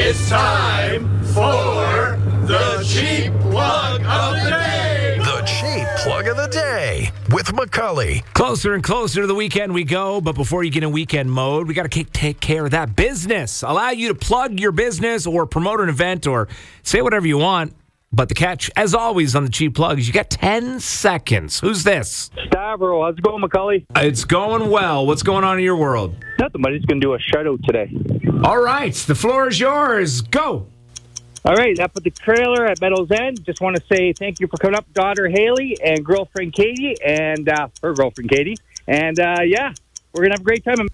It's time for the Cheap Plug of the Day. The Cheap Plug of the Day with McCully. Closer and closer to the weekend we go, but before you get in weekend mode, we got to take care of that business. Allow you to plug your business or promote an event or say whatever you want. But the catch, as always on the Cheap Plug, is you got 10 seconds. Who's this? Stavro, how's it going, McCully? It's going well. What's going on in your world? Nothing, but he's going to do a shout-out today. All right, the floor is yours. Go. All right, up at the trailer at Meadows End. Just want to say thank you for coming up, daughter Haley and girlfriend Katie, and her girlfriend Katie. And, yeah, we're going to have a great time.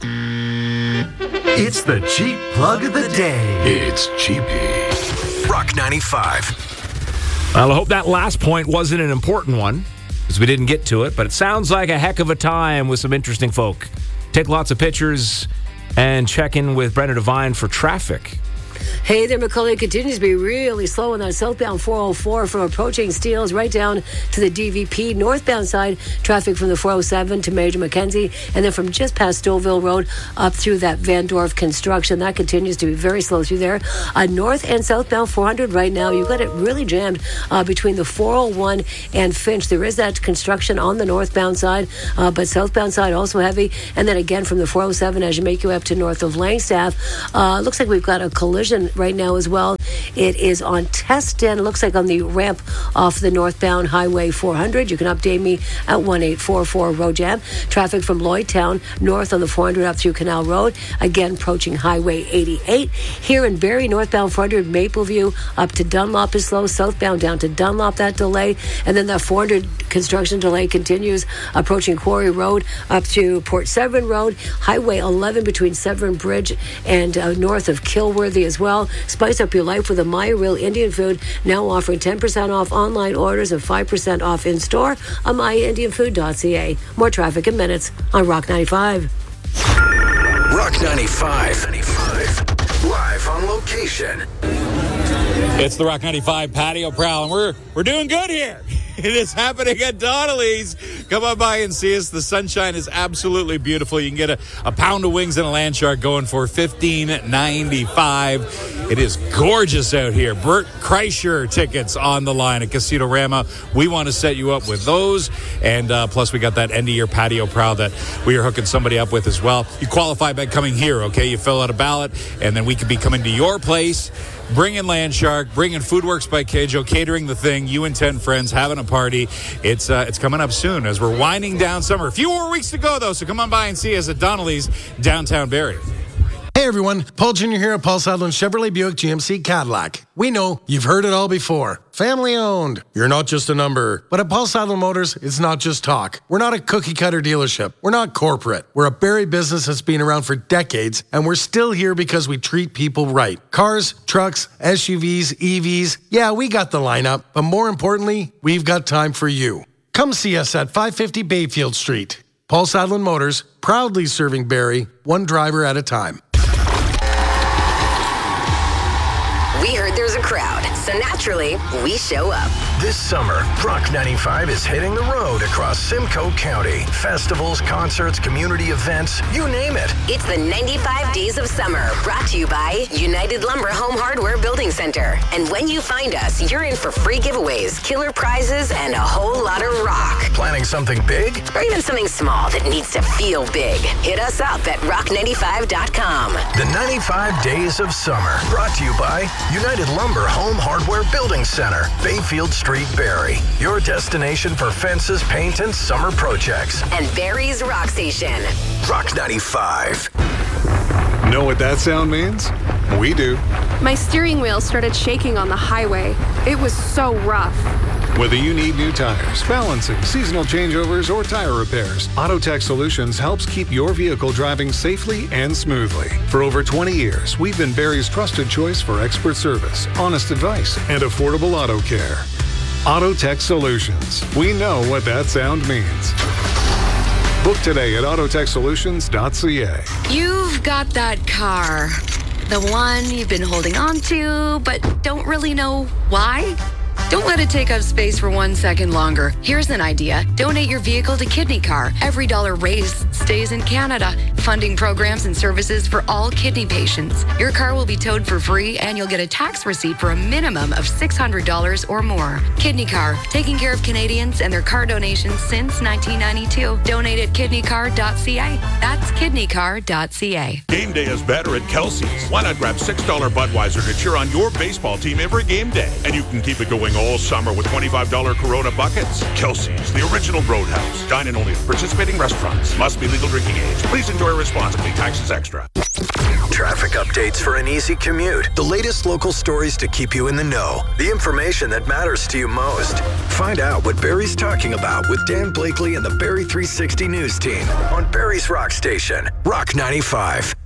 It's the Cheap Plug of the Day. It's Cheapy. Rock 95. Well, I hope that last point wasn't an important one, because we didn't get to it, but it sounds like a heck of a time with some interesting folk. Take lots of pictures and check in with Brenda Devine for traffic. Hey there, McCully. It continues to be really slow on that southbound 404 from approaching Steeles right down to the DVP. Northbound side, traffic from the 407 to Major Mackenzie, and then from just past Stouffville Road up through that Van Dorf construction. That continues to be very slow through there. North and southbound 400 right now, you've got it really jammed between the 401 and Finch. There is that construction on the northbound side, but southbound side also heavy. And then again from the 407 as you make your way up to north of Langstaff. Looks like we've got a collision right now as well. It is on Teston. It looks like on the ramp off the northbound Highway 400. You can update me at 1844 Road Jam. Traffic from Lloydtown north on the 400 up through Canal Road. Again, approaching Highway 88. Here in Barrie, northbound 400 Mapleview up to Dunlop is slow. Southbound down to Dunlop, that delay. And then that 400 construction delay continues approaching Quarry Road up to Port Severn Road. Highway 11 between Severn Bridge and north of Kilworthy as well. Spice up your life with a My Real Indian Food, now offering 10% off online orders and 5% off in store on myindianfood.ca. More traffic in minutes on Rock 95. Rock 95. Live on location. It's the Rock 95 patio prowl, and we're doing good here. It is happening at Donnelly's. Come on by and see us. The sunshine is absolutely beautiful. You can get a pound of wings and a land shark going for $15.95. It is gorgeous out here. Bert Kreischer tickets on the line at Casino Rama. We want to set you up with those. And plus, we got that end-of-year patio prowl that we are hooking somebody up with as well. You qualify by coming here, okay? You fill out a ballot, and then we could be coming to your place. Bring in Land Shark, bring in Foodworks by Keijo, catering the thing, you and 10 friends having a party. It's coming up soon as we're winding down summer. A few more weeks to go, though, so come on by and see us at Donnelly's, downtown Barrie. Hey everyone, Paul Jr. here at Paul Sadlin Chevrolet Buick GMC Cadillac. We know you've heard it all before. Family owned. You're not just a number. But at Paul Sadlin Motors, it's not just talk. We're not a cookie cutter dealership. We're not corporate. We're a Barrie business that's been around for decades, and we're still here because we treat people right. Cars, trucks, SUVs, EVs. Yeah, we got the lineup, but more importantly, we've got time for you. Come see us at 550 Bayfield Street. Paul Sadlin Motors, proudly serving Barrie, one driver at a time. We heard there's a crowd, so naturally, we show up. This summer, Rock 95 is hitting the road across Simcoe County. Festivals, concerts, community events, you name it. It's the 95 Days of Summer, brought to you by United Lumber Home Hardware Building Center. And when you find us, you're in for free giveaways, killer prizes, and a whole lot of rock. Planning something big? Or even something small that needs to feel big. Hit us up at rock95.com. The 95 Days of Summer, brought to you by United Lumber Home Hardware Building Center, Bayfield Street, Barrie. Your destination for fences, paint, and summer projects. And Barrie's Rock Station. Rock 95. Know what that sound means? We do. My steering wheel started shaking on the highway. It was so rough. Whether you need new tires, balancing, seasonal changeovers, or tire repairs, AutoTech Solutions helps keep your vehicle driving safely and smoothly. For over 20 years, we've been Barrie's trusted choice for expert service, honest advice, and affordable auto care. AutoTech Solutions. We know what that sound means. Book today at autotechsolutions.ca. You've got that car. The one you've been holding on to, but don't really know why? Don't let it take up space for 1 second longer. Here's an idea. Donate your vehicle to Kidney Car. Every dollar raised stays in Canada, funding programs and services for all kidney patients. Your car will be towed for free, and you'll get a tax receipt for a minimum of $600 or more. Kidney Car, taking care of Canadians and their car donations since 1992. Donate at kidneycar.ca. That's kidneycar.ca. Game day is better at Kelsey's. Why not grab $6 Budweiser to cheer on your baseball team every game day? And you can keep it going all summer with $25 Corona buckets. Kelsey's, the original Roadhouse. Dine in only at participating restaurants. Must be legal drinking age. Please enjoy responsibly. Taxes extra. Traffic updates for an easy commute. The latest local stories to keep you in the know. The information that matters to you most. Find out what Barrie's talking about with Dan Blakely and the Barrie 360 News team on Barrie's Rock Station, Rock 95.